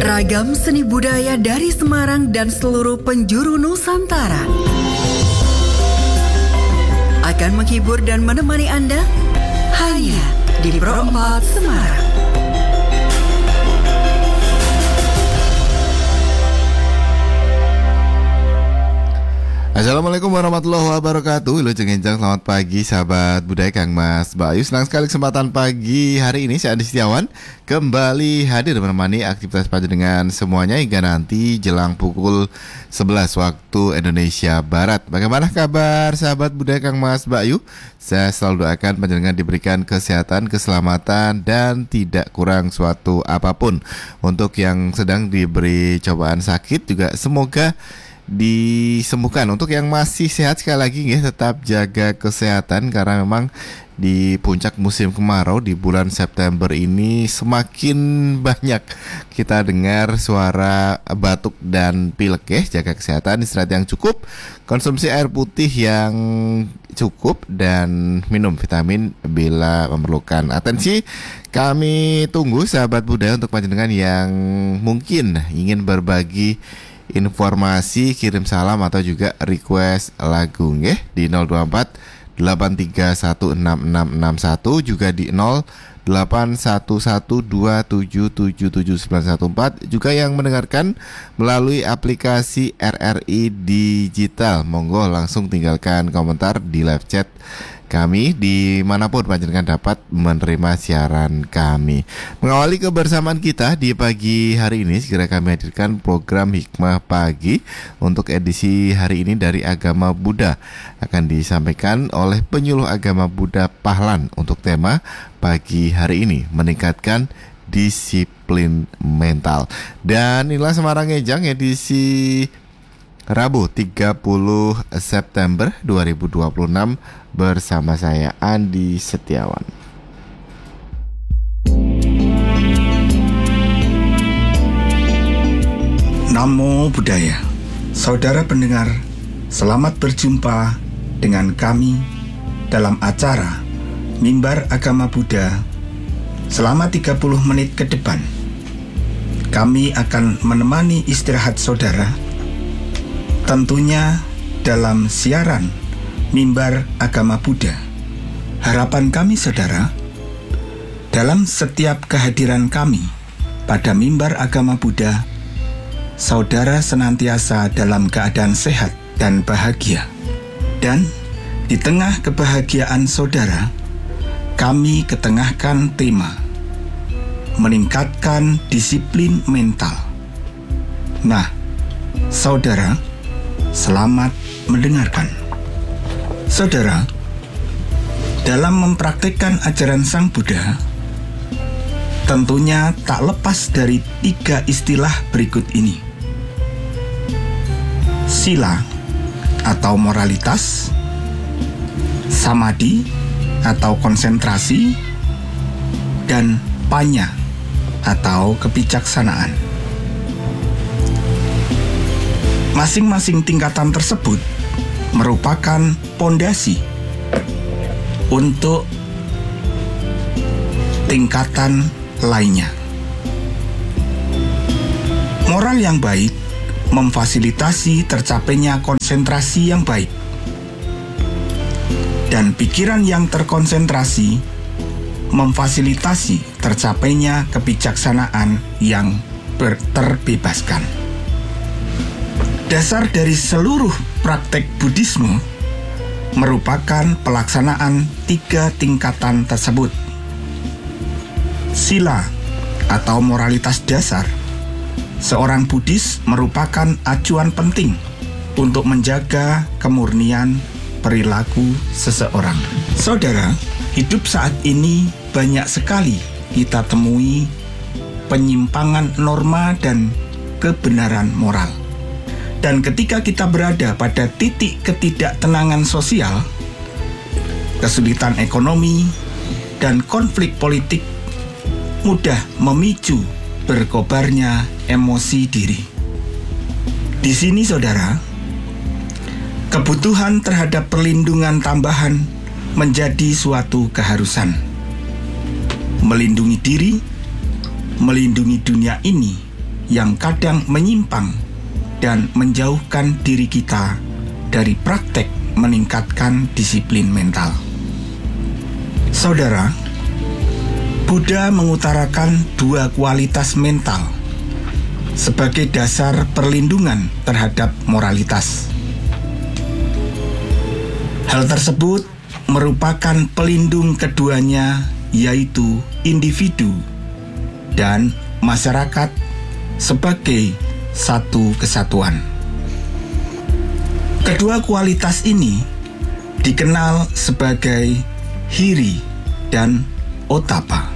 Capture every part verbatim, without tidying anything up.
Ragam seni budaya dari Semarang dan seluruh penjuru Nusantara akan menghibur dan menemani Anda hanya di Pro empat Semarang. Assalamualaikum warahmatullahi wabarakatuh. Halo Ceng-Encang, selamat pagi sahabat budaya Kang Mas Bayu. Senang sekali kesempatan pagi hari ini saya Andi Setiawan kembali hadir menemani aktivitas panjenengan semuanya hingga nanti jelang pukul sebelas waktu Indonesia Barat. Bagaimana kabar sahabat budaya Kang Mas Bayu? Saya selalu doakan panjenengan diberikan kesehatan, keselamatan dan tidak kurang suatu apapun. Untuk yang sedang diberi cobaan sakit juga semoga disembuhkan. Untuk yang masih sehat sekali lagi ya, tetap jaga kesehatan karena memang di puncak musim kemarau di bulan September ini semakin banyak kita dengar suara batuk dan pilek ya. Jaga kesehatan, istirahat yang cukup, konsumsi air putih yang cukup dan minum vitamin bila memerlukan. Atensi, kami tunggu sahabat budaya untuk panjenengan yang mungkin ingin berbagi informasi, kirim salam atau juga request lagu nggih di nol dua empat delapan tiga satu enam enam enam satu, juga di nol delapan satu satu dua tujuh tujuh tujuh sembilan satu empat, juga yang mendengarkan melalui aplikasi R R I Digital. Monggo langsung tinggalkan komentar di live chat kami dimanapun panjenengan dapat menerima siaran kami. Mengawali kebersamaan kita di pagi hari ini, segera kami hadirkan program Hikmah Pagi untuk edisi hari ini dari agama Buddha. Akan disampaikan oleh penyuluh agama Buddha Pahlan untuk tema pagi hari ini, meningkatkan disiplin mental. Dan inilah Semarang Ngejang edisi Rabu tiga puluh September dua ribu dua puluh enam bersama saya Andi Setiawan. Namo Buddhaya. Saudara pendengar, selamat berjumpa dengan kami dalam acara Mimbar Agama Buddha. Selama tiga puluh menit ke depan, kami akan menemani istirahat saudara, tentunya dalam siaran Mimbar Agama Buddha. Harapan kami saudara, dalam setiap kehadiran kami pada Mimbar Agama Buddha, saudara senantiasa dalam keadaan sehat dan bahagia. Dan di tengah kebahagiaan saudara, kami ketengahkan tema meningkatkan disiplin mental. Nah, saudara, selamat mendengarkan. Saudara, dalam mempraktikkan ajaran Sang Buddha, tentunya tak lepas dari tiga istilah berikut ini: sila atau moralitas, samadhi atau konsentrasi, dan panya atau kebijaksanaan. Masing-masing tingkatan tersebut merupakan pondasi untuk tingkatan lainnya. Moral yang baik memfasilitasi tercapainya konsentrasi yang baik, dan pikiran yang terkonsentrasi memfasilitasi tercapainya kebijaksanaan yang ber- terbebaskan. Dasar dari seluruh praktek Buddhisme merupakan pelaksanaan tiga tingkatan tersebut. Sila atau moralitas dasar, seorang Buddhis merupakan acuan penting untuk menjaga kemurnian perilaku seseorang. Saudara, hidup saat ini banyak sekali kita temui penyimpangan norma dan kebenaran moral. Dan ketika kita berada pada titik ketidaktenangan sosial, kesulitan ekonomi, dan konflik politik mudah memicu berkobarnya emosi diri. Di sini saudara, kebutuhan terhadap perlindungan tambahan menjadi suatu keharusan. Melindungi diri, melindungi dunia ini yang kadang menyimpang dan menjauhkan diri kita dari praktek meningkatkan disiplin mental. Saudara, Buddha mengutarakan dua kualitas mental sebagai dasar perlindungan terhadap moralitas. Hal tersebut merupakan pelindung keduanya, yaitu individu dan masyarakat sebagai satu kesatuan. Kedua kualitas ini dikenal sebagai hiri dan otapa.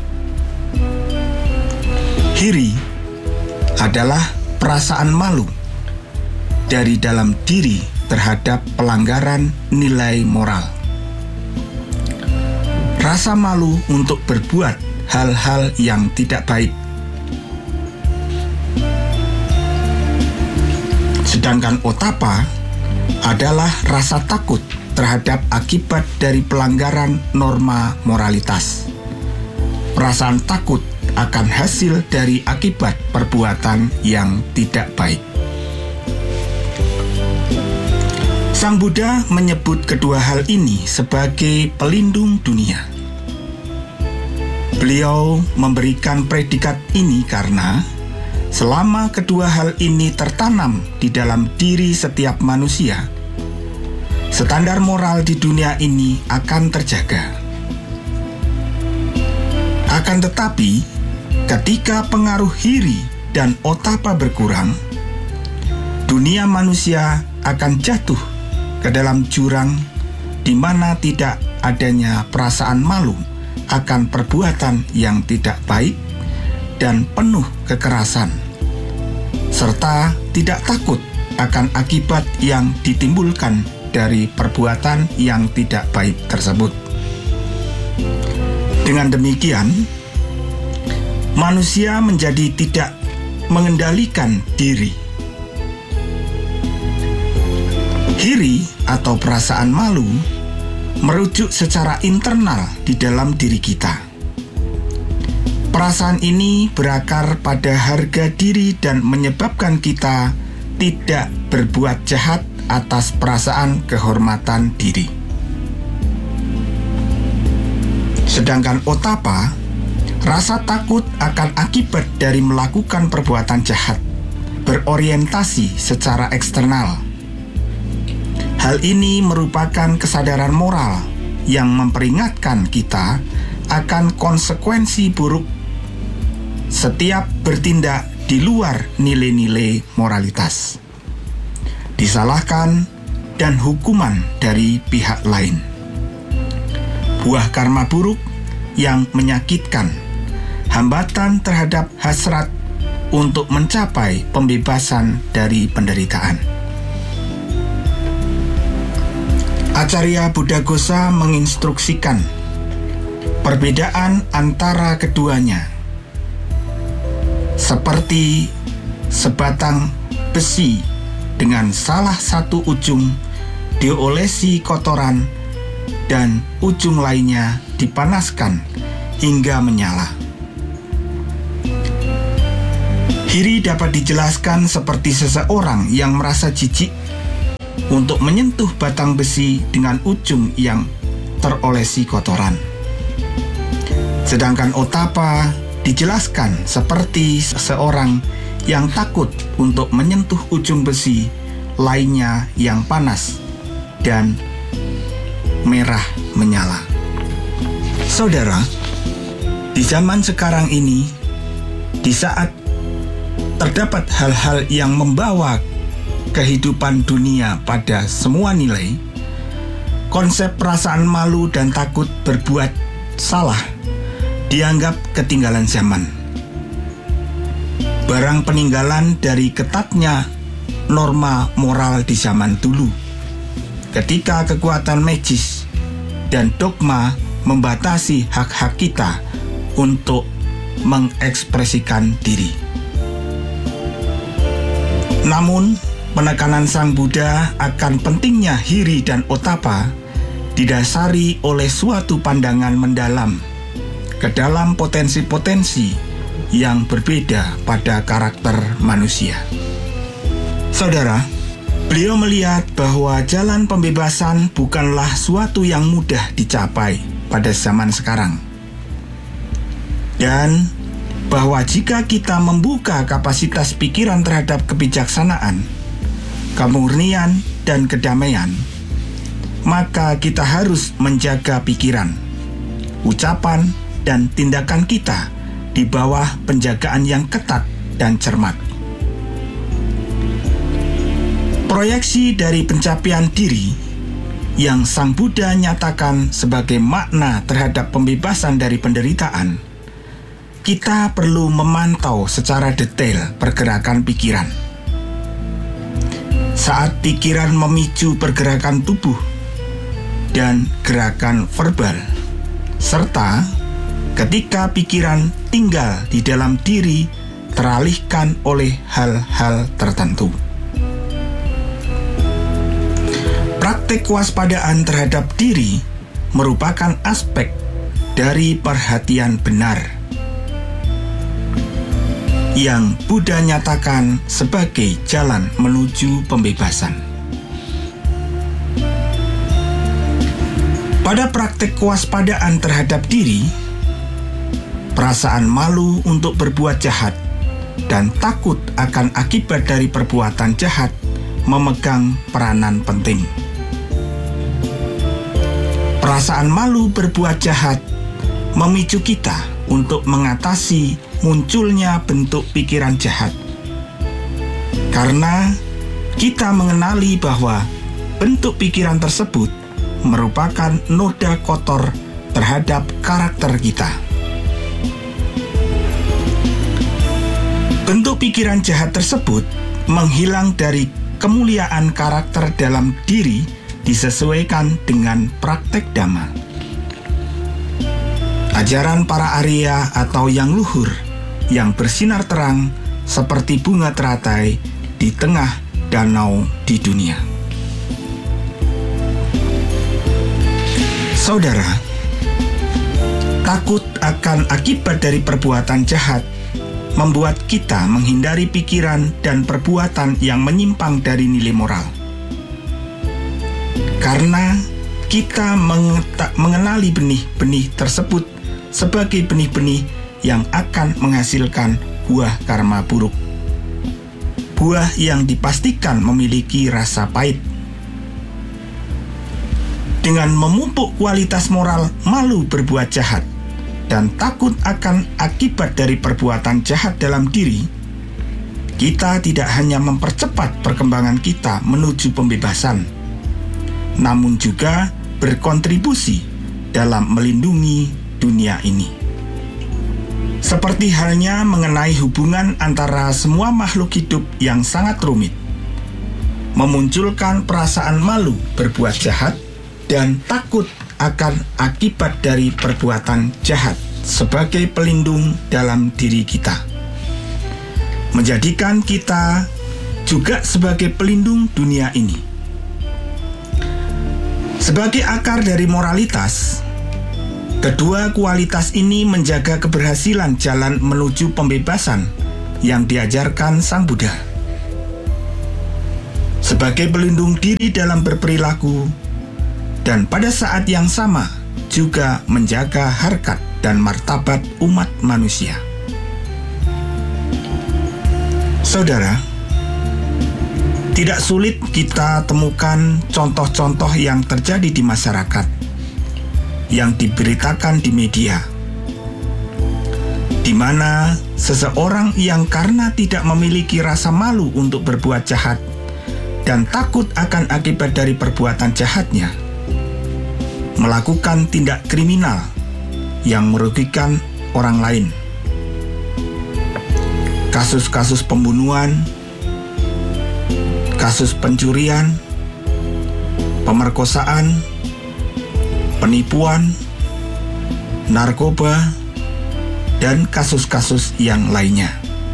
Hiri adalah perasaan malu dari dalam diri terhadap pelanggaran nilai moral. Rasa malu untuk berbuat hal-hal yang tidak baik. Sedangkan otapa adalah rasa takut terhadap akibat dari pelanggaran norma moralitas. Perasaan takut akan hasil dari akibat perbuatan yang tidak baik. Sang Buddha menyebut kedua hal ini sebagai pelindung dunia. Beliau memberikan predikat ini karena selama kedua hal ini tertanam di dalam diri setiap manusia, standar moral di dunia ini akan terjaga. Akan tetapi, ketika pengaruh hiri dan otapa berkurang, dunia manusia akan jatuh ke dalam jurang di mana tidak adanya perasaan malu akan perbuatan yang tidak baik dan penuh kekerasan, serta tidak takut akan akibat yang ditimbulkan dari perbuatan yang tidak baik tersebut. Dengan demikian, manusia menjadi tidak mengendalikan diri. Hiri atau perasaan malu merujuk secara internal di dalam diri kita. Perasaan ini berakar pada harga diri dan menyebabkan kita tidak berbuat jahat atas perasaan kehormatan diri. Sedangkan otapa, rasa takut akan akibat dari melakukan perbuatan jahat, berorientasi secara eksternal. Hal ini merupakan kesadaran moral yang memperingatkan kita akan konsekuensi buruk setiap bertindak di luar nilai-nilai moralitas, disalahkan, dan hukuman dari pihak lain. Buah karma buruk yang menyakitkan, hambatan terhadap hasrat untuk mencapai pembebasan dari penderitaan. Acarya Buddhaghosa menginstruksikan perbedaan antara keduanya seperti sebatang besi dengan salah satu ujung diolesi kotoran dan ujung lainnya dipanaskan hingga menyala. Hiri dapat dijelaskan seperti seseorang yang merasa jijik untuk menyentuh batang besi dengan ujung yang terolesi kotoran. Sedangkan otapa dijelaskan seperti seseorang yang takut untuk menyentuh ujung besi lainnya yang panas dan merah menyala. Saudara, di zaman sekarang ini, di saat terdapat hal-hal yang membawa kehidupan dunia pada semua nilai, konsep perasaan malu dan takut berbuat salah dianggap ketinggalan zaman. Barang peninggalan dari ketatnya norma moral di zaman dulu, ketika kekuatan magis dan dogma membatasi hak-hak kita untuk mengekspresikan diri. Namun, penekanan Sang Buddha akan pentingnya hiri dan otapa didasari oleh suatu pandangan mendalam ke dalam potensi-potensi yang berbeda pada karakter manusia. Saudara, beliau melihat bahwa jalan pembebasan bukanlah suatu yang mudah dicapai pada zaman sekarang. Dan bahwa jika kita membuka kapasitas pikiran terhadap kebijaksanaan, kemurnian, dan kedamaian, maka kita harus menjaga pikiran, ucapan, dan tindakan kita di bawah penjagaan yang ketat dan cermat. Proyeksi dari pencapaian diri yang Sang Buddha nyatakan sebagai makna terhadap pembebasan dari penderitaan, kita perlu memantau secara detail pergerakan pikiran. Saat pikiran memicu pergerakan tubuh dan gerakan verbal, serta ketika pikiran tinggal di dalam diri teralihkan oleh hal-hal tertentu. Praktek kewaspadaan terhadap diri merupakan aspek dari perhatian benar yang Buddha nyatakan sebagai jalan menuju pembebasan. Pada praktek kewaspadaan terhadap diri, perasaan malu untuk berbuat jahat dan takut akan akibat dari perbuatan jahat memegang peranan penting. Perasaan malu berbuat jahat memicu kita untuk mengatasi munculnya bentuk pikiran jahat. Karena kita mengenali bahwa bentuk pikiran tersebut merupakan noda kotor terhadap karakter kita. Bentuk pikiran jahat tersebut menghilang dari kemuliaan karakter dalam diri disesuaikan dengan praktek Dhamma. Ajaran para Arya atau yang luhur yang bersinar terang seperti bunga teratai di tengah danau di dunia. Saudara, takut akan akibat dari perbuatan jahat membuat kita menghindari pikiran dan perbuatan yang menyimpang dari nilai moral. Karena kita mengenali benih-benih tersebut sebagai benih-benih yang akan menghasilkan buah karma buruk. Buah yang dipastikan memiliki rasa pahit. Dengan memupuk kualitas moral malu berbuat jahat dan takut akan akibat dari perbuatan jahat dalam diri, kita tidak hanya mempercepat perkembangan kita menuju pembebasan, namun juga berkontribusi dalam melindungi dunia ini. Seperti halnya mengenai hubungan antara semua makhluk hidup yang sangat rumit, memunculkan perasaan malu berbuat jahat dan takut akan akibat dari perbuatan jahat sebagai pelindung dalam diri kita, menjadikan kita juga sebagai pelindung dunia ini. Sebagai akar dari moralitas, kedua kualitas ini menjaga keberhasilan jalan menuju pembebasan yang diajarkan Sang Buddha. Sebagai pelindung diri dalam berperilaku, dan pada saat yang sama juga menjaga harkat dan martabat umat manusia. Saudara, tidak sulit kita temukan contoh-contoh yang terjadi di masyarakat, yang diberitakan di media, di mana seseorang yang karena tidak memiliki rasa malu untuk berbuat jahat dan takut akan akibat dari perbuatan jahatnya, melakukan tindak kriminal yang merugikan orang lain. Kasus-kasus pembunuhan, kasus pencurian, pemerkosaan, penipuan, narkoba, dan kasus-kasus yang lainnya.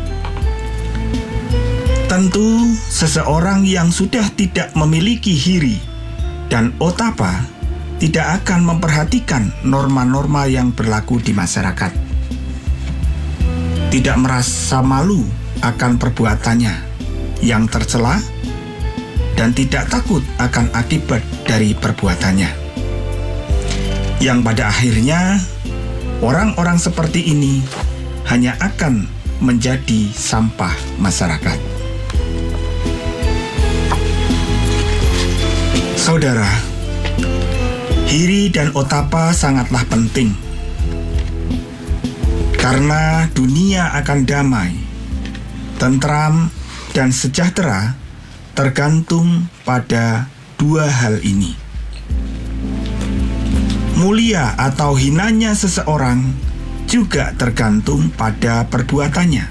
Tentu seseorang yang sudah tidak memiliki hiri dan otapa tidak akan memperhatikan norma-norma yang berlaku di masyarakat. tidak merasa malu akan perbuatannya yang tercela dan tidak takut akan akibat dari perbuatannya. Yang pada akhirnya orang-orang seperti ini hanya akan menjadi sampah masyarakat. Saudara, hiri dan otapa sangatlah penting karena dunia akan damai, tentram, dan sejahtera tergantung pada dua hal ini. Mulia atau hinanya seseorang juga tergantung pada perbuatannya.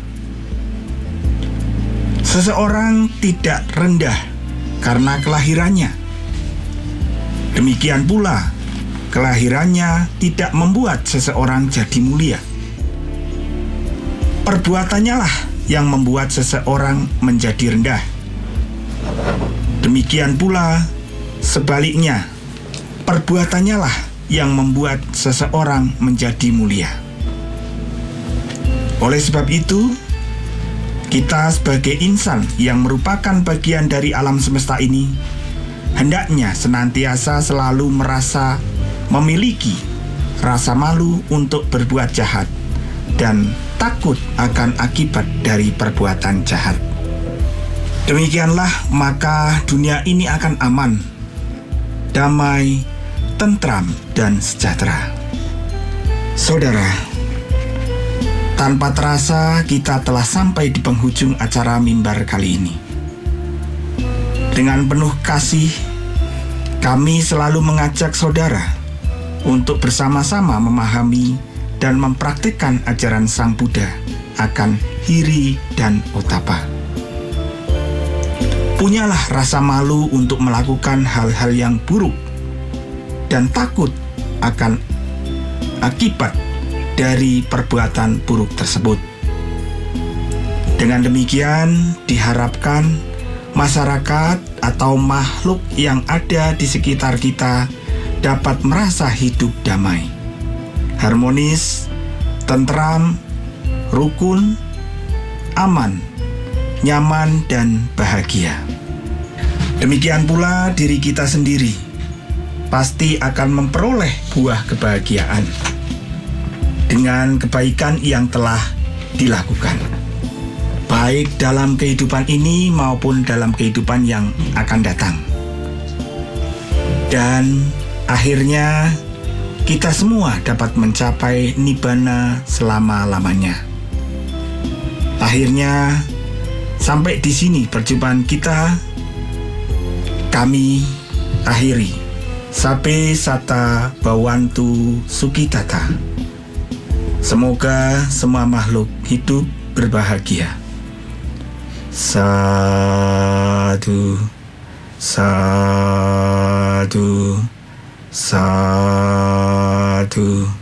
Seseorang tidak rendah karena kelahirannya. Demikian pula, kelahirannya tidak membuat seseorang jadi mulia. Perbuatannya lah yang membuat seseorang menjadi rendah. Demikian pula, sebaliknya, perbuatannya lah yang membuat seseorang menjadi mulia. Oleh sebab itu, kita sebagai insan yang merupakan bagian dari alam semesta ini, hendaknya senantiasa selalu merasa memiliki rasa malu untuk berbuat jahat dan takut akan akibat dari perbuatan jahat. Demikianlah maka dunia ini akan aman, damai, tentram, dan sejahtera. Saudara, tanpa terasa kita telah sampai di penghujung acara mimbar kali ini. Dengan penuh kasih, kami selalu mengajak saudara untuk bersama-sama memahami dan mempraktikkan ajaran Sang Buddha akan hiri dan otapa. Punyalah rasa malu untuk melakukan hal-hal yang buruk dan takut akan akibat dari perbuatan buruk tersebut. Dengan demikian, diharapkan masyarakat atau makhluk yang ada di sekitar kita dapat merasa hidup damai, harmonis, tentram, rukun, aman, nyaman, dan bahagia. Demikian pula diri kita sendiri pasti akan memperoleh buah kebahagiaan dengan kebaikan yang telah dilakukan, baik dalam kehidupan ini maupun dalam kehidupan yang akan datang. Dan akhirnya kita semua dapat mencapai nibbana selama-lamanya. Akhirnya, sampai di sini perjumpaan kita. Kami akhiri. Sabe sata bawantu sukitata. Semoga semua makhluk hidup berbahagia. Sadu, sadu, sadu.